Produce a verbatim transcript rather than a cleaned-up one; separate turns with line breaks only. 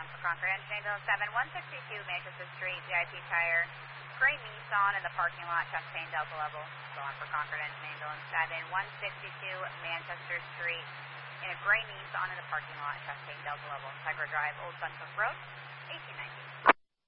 on for Concord Engine Ambulance seven one sixty-two Manchester Street, V I P Tire, gray Nissan in the parking lot, Chastain Delta level. Go on for Concord Engine Ambulance seven one sixty-two Manchester Street, in a gray Nissan in the parking lot, Chastain Delta level. Tiger Drive, Old Suncook Road, eighteen nineteen.